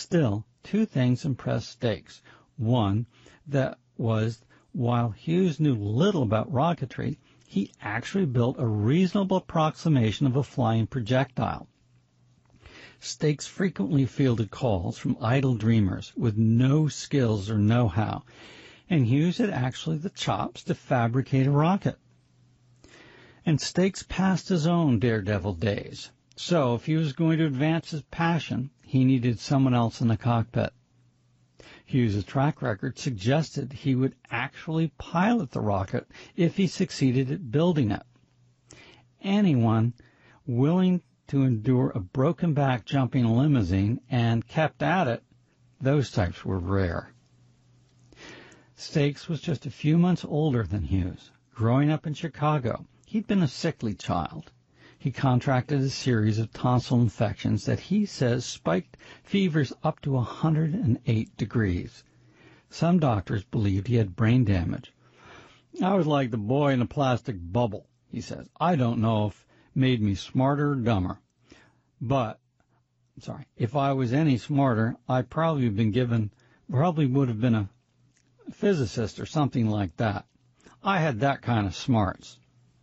Still, two things impressed Stakes. One, that was, while Hughes knew little about rocketry, he actually built a reasonable approximation of a flying projectile. Stakes frequently fielded calls from idle dreamers with no skills or know-how, and Hughes had actually the chops to fabricate a rocket. And Stakes passed his own daredevil days. So if he was going to advance his passion, he needed someone else in the cockpit. Hughes' track record suggested he would actually pilot the rocket if he succeeded at building it. Anyone willing to endure a broken back jumping limousine and kept at it, those types were rare. Stakes was just a few months older than Hughes. Growing up in Chicago, he'd been a sickly child. He contracted a series of tonsil infections that he says spiked fevers up to 108 degrees. Some doctors believed he had brain damage. I was like the boy in the plastic bubble, he says. I don't know if it made me smarter or dumber. But, if I was any smarter, I probably would have been a physicist or something like that. I had that kind of smarts.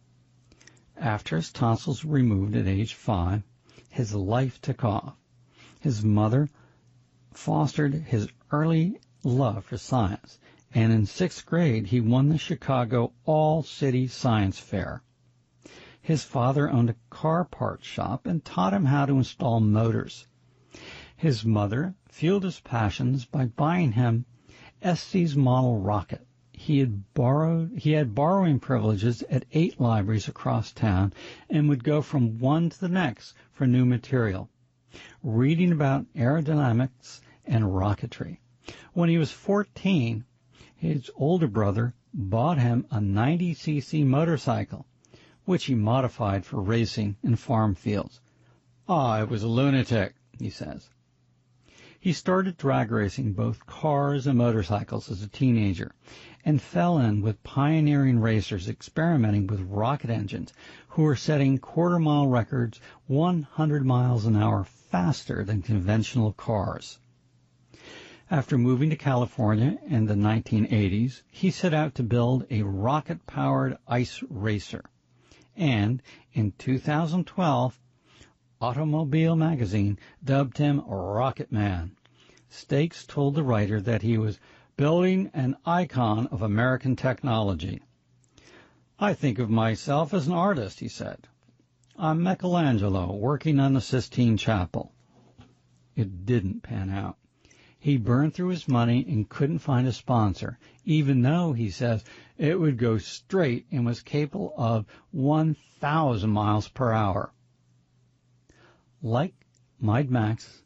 After his tonsils were removed at age 5, his life took off. His mother fostered his early love for science, and in 6th grade he won the Chicago All-City Science Fair. His father owned a car parts shop and taught him how to install motors. His mother fueled his passions by buying him Estes model rocket. He had borrowing privileges at 8 libraries across town and would go from one to the next for new material, reading about aerodynamics and rocketry. When he was 14, his older brother bought him a 90cc motorcycle, which he modified for racing in farm fields. I was a lunatic, he says. He started drag racing both cars and motorcycles as a teenager and fell in with pioneering racers experimenting with rocket engines who were setting quarter-mile records 100 miles an hour faster than conventional cars. After moving to California in the 1980s, he set out to build a rocket-powered ice racer. And in 2012, Automobile magazine dubbed him Rocket Man. Stakes told the writer that he was building an icon of American technology. I think of myself as an artist, he said. I'm Michelangelo working on the Sistine Chapel. It didn't pan out. He burned through his money and couldn't find a sponsor, even though, he says, it would go straight and was capable of 1,000 miles per hour. Like Mad Max,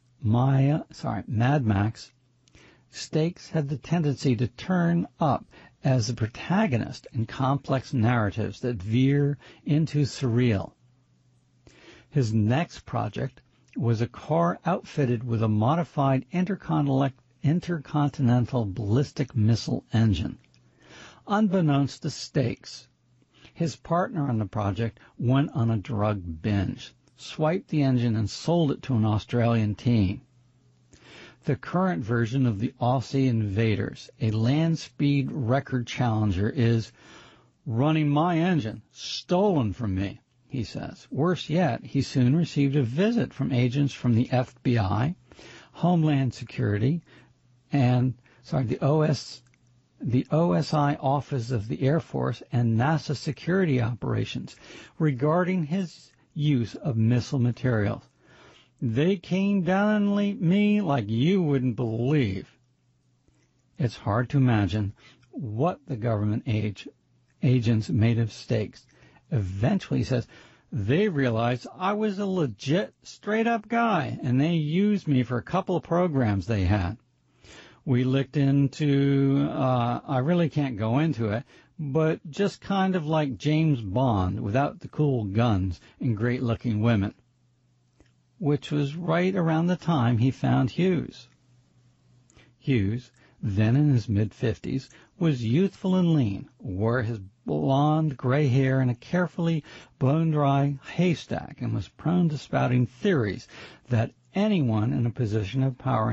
Stakes had the tendency to turn up as the protagonist in complex narratives that veer into surreal. His next project was a car outfitted with a modified intercontinental ballistic missile engine. Unbeknownst to Stakes, his partner on the project went on a drug binge, swiped the engine, and sold it to an Australian teen. The current version of the Aussie Invaders, a land speed record challenger, is running my engine, stolen from me, he says. Worse yet, he soon received a visit from agents from the FBI, Homeland Security, and the OSI Office of the Air Force and NASA security operations regarding his use of missile materials. They came down on me like you wouldn't believe. It's hard to imagine what the government agents made of Stakes. Eventually, he says, they realized I was a legit, straight-up guy, and they used me for a couple of programs they had. We licked into, I really can't go into it, but just kind of like James Bond without the cool guns and great-looking women, which was right around the time he found Hughes. Hughes, then in his mid-50s, was youthful and lean, wore his blonde gray hair in a carefully bone-dry haystack, and was prone to spouting theories that anyone in a position of power